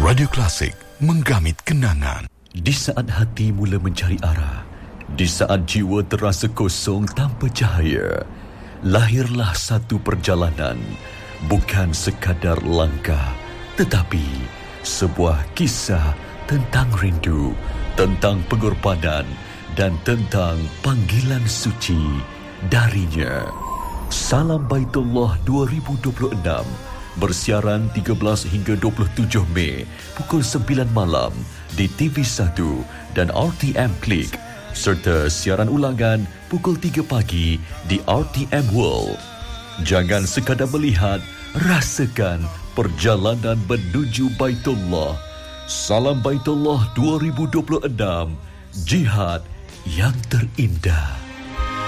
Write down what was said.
Radio Klasik menggamit kenangan. Di saat hati mula mencari arah, di saat jiwa terasa kosong tanpa cahaya, lahirlah satu perjalanan, bukan sekadar langkah, tetapi sebuah kisah tentang rindu, tentang pengorbanan dan tentang panggilan suci darinya. Salam Baitullah 2026 bersiaran 13 hingga 27 Mei pukul 9 malam di TV1 dan RTM Klik, serta siaran ulangan pukul 3 pagi di RTM World. Jangan sekadar melihat, rasakan perjalanan menuju Baitullah. Salam Baitullah 2026, jihad yang terindah.